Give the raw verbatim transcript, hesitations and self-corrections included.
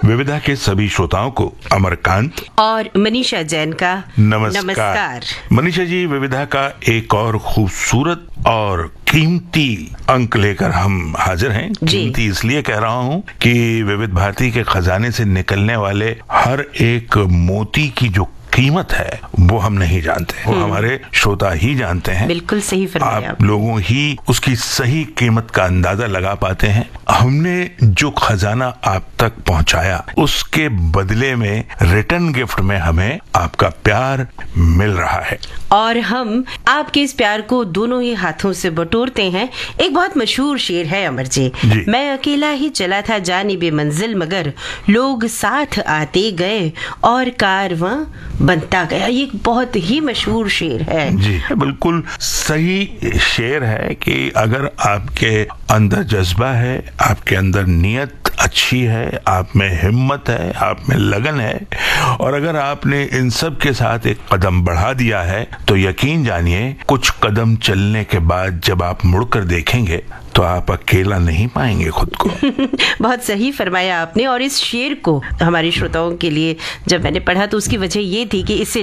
विविधा के सभी श्रोताओं को अमरकांत और मनीषा जैन का नमस्कार। नमस्कार। मनीषा जी, विविधा का एक और खूबसूरत और कीमती अंक लेकर हम हाजिर हैं। कीमती इसलिए कह रहा हूं कि विविध भारती के खजाने से निकलने वाले हर एक मोती की जो कीमत है वो हम नहीं जानते, वो हमारे श्रोता ही जानते हैं। बिल्कुल सही फरमाया। आप लोगों ही उसकी सही कीमत का अंदाजा लगा पाते हैं। हमने जो खजाना आप तक पहुंचाया उसके बदले में रिटर्न गिफ्ट में हमें आपका प्यार मिल रहा है और हम आपके इस प्यार को दोनों ही हाथों से बटोरते हैं। एक बहुत मशहूर शेर है अमर जी, जी। मैं अकेला ही चला था जानिबे मंजिल, मगर लोग साथ आते गए और कारवां बनता गया। ये एक बहुत ही मशहूर शेर है। जी, बिल्कुल सही शेर है कि अगर आपके अंदर जज्बा है, आपके अंदर नियत अच्छी है, आप में हिम्मत है, आप में लगन है, और अगर आपने इन सब के साथ एक कदम बढ़ा दिया है तो यकीन जानिए कुछ कदम चलने के बाद जब आप मुड़कर देखेंगे तो आप अकेला नहीं पाएंगे खुद को। बहुत सही फरमाया आपने। और इस शेर को हमारे श्रोताओं के लिए जब मैंने पढ़ा तो उसकी वजह ये थी कि इससे